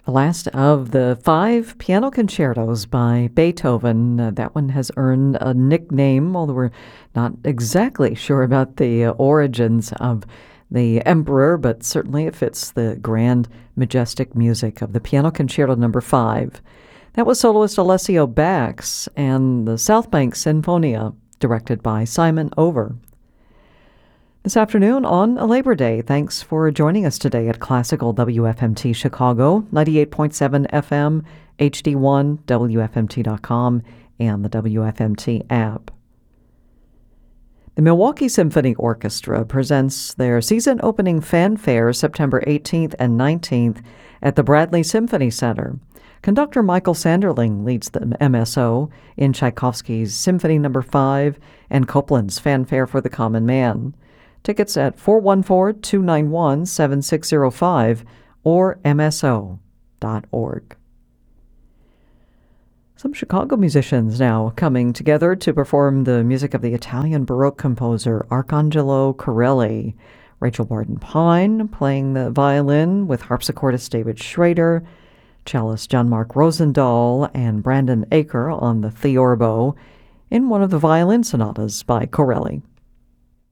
The last of the 5 piano concertos by Beethoven. That one has earned a nickname, although we're not exactly sure about the origins of the emperor, but certainly it fits the grand, majestic music of the Piano Concerto No. 5. That was soloist Alessio Bax and the South Bank Sinfonia, directed by Simon Over. This afternoon on Labor Day, thanks for joining us today at Classical WFMT Chicago, 98.7 FM, HD1, WFMT.com, and the WFMT app. The Milwaukee Symphony Orchestra presents their season-opening fanfare September 18th and 19th at the Bradley Symphony Center. Conductor Michael Sanderling leads the MSO in Tchaikovsky's Symphony No. 5 and Copland's Fanfare for the Common Man. Tickets at 414-291-7605 or mso.org. Some Chicago musicians now coming together to perform the music of the Italian Baroque composer Arcangelo Corelli. Rachel Barden-Pine playing the violin with harpsichordist David Schrader, cellist John Mark Rosendahl, and Brandon Aker on the theorbo in one of the violin sonatas by Corelli.